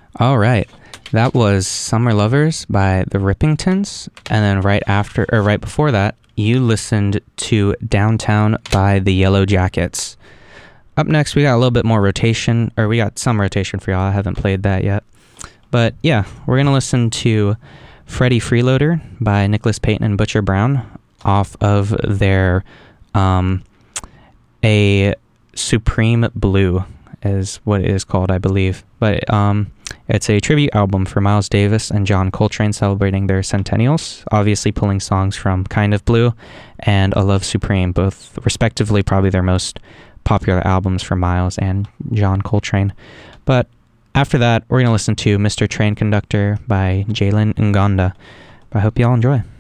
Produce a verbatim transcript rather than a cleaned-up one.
All right. That was Summer Lovers by the Rippingtons. And then right after, or right before that, you listened to Downtown by the Yellow Jackets. Up next, we got a little bit more rotation, or we got some rotation for y'all. I haven't played that yet. But yeah, we're going to listen to Freddie Freeloader by Nicholas Payton and Butcher Brown off of their um, A Supreme Blue is what it is called, I believe. But um, it's a tribute album for Miles Davis and John Coltrane celebrating their centennials, obviously pulling songs from Kind of Blue and A Love Supreme, both respectively probably their most popular albums for Miles and John Coltrane. But after that, we're going to listen to Mister Train Conductor by Jalen Ngonda. I hope y'all enjoy.